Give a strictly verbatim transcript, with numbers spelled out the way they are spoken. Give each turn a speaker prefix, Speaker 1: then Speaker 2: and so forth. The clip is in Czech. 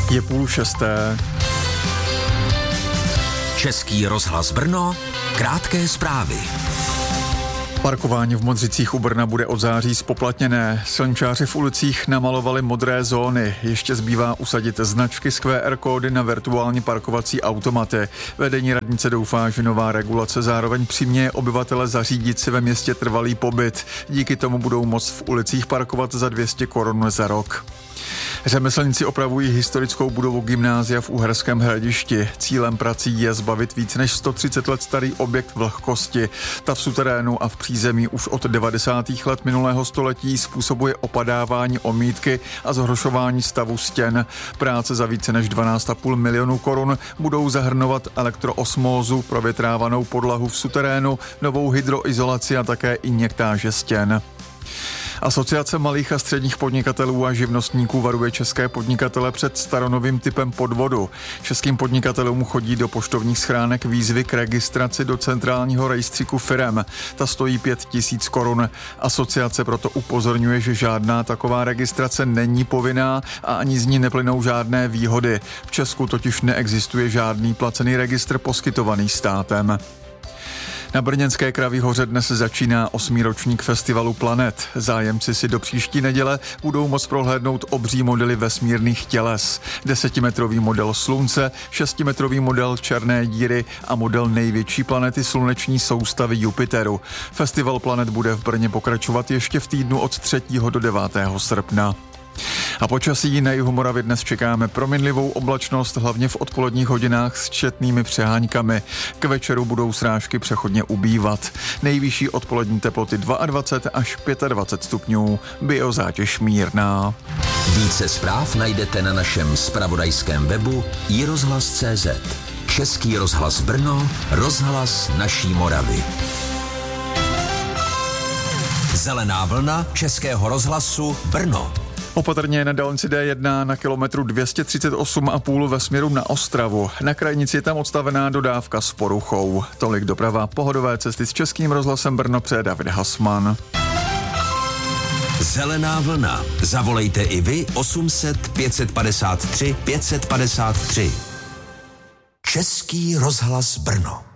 Speaker 1: Je půl šesté.
Speaker 2: Český rozhlas Brno, krátké zprávy.
Speaker 1: Parkování v Modřicích u Brna bude od září spoplatněné. Silničáři v ulicích namalovali modré zóny. Ještě zbývá usadit značky s Q R kódy na virtuální parkovací automaty. Vedení radnice doufá, že nová regulace zároveň přiměje obyvatele zařídit si ve městě trvalý pobyt. Díky tomu budou moct v ulicích parkovat za dvě stě korun za rok. Řemeslníci opravují historickou budovu gymnázia v Uherském Hradišti. Cílem prací je zbavit víc než sto třicet let starý objekt vlhkosti. Ta v suterénu a v přízemí už od devadesátých let minulého století způsobuje opadávání omítky a zhoršování stavu stěn. Práce za více než dvanáct a půl milionu korun budou zahrnovat elektroosmózu, provětrávanou podlahu v suterénu, novou hydroizolaci a také injektáže stěn. Asociace malých a středních podnikatelů a živnostníků varuje české podnikatele před staronovým typem podvodu. Českým podnikatelům chodí do poštovních schránek výzvy k registraci do centrálního rejstříku firem. Ta stojí pět tisíc korun. Asociace proto upozorňuje, že žádná taková registrace není povinná a ani z ní neplynou žádné výhody. V Česku totiž neexistuje žádný placený registr poskytovaný státem. Na brněnské Kraví hoře dnes začíná osmý ročník festivalu Planet. Zájemci si do příští neděle budou moct prohlédnout obří modely vesmírných těles. Desetimetrový model Slunce, šestimetrový model černé díry a model největší planety sluneční soustavy Jupiteru. Festival Planet bude v Brně pokračovat ještě v týdnu od třetího do devátého srpna. A počasí na jihu Moravy dnes čekáme proměnlivou oblačnost, hlavně v odpoledních hodinách s četnými přeháňkami. K večeru budou srážky přechodně ubývat. Nejvyšší odpolední teploty dvacet dva až dvacet pět stupňů, biozátěž mírná.
Speaker 2: Více zpráv najdete na našem zpravodajském webu i rozhlas tečka cé zet. Český rozhlas Brno, rozhlas naší Moravy. Zelená vlna Českého rozhlasu Brno.
Speaker 1: Opatrně na dálnici D jedna na kilometru dvě stě třicet osm a půl ve směru na Ostravu. Na krajnici je tam odstavená dodávka s poruchou. Tolik doprava, pohodové cesty s Českým rozhlasem Brno přeje David Hasman.
Speaker 2: Zelená vlna. Zavolejte i vy osm set pět padesát tři pět padesát tři. Český rozhlas Brno.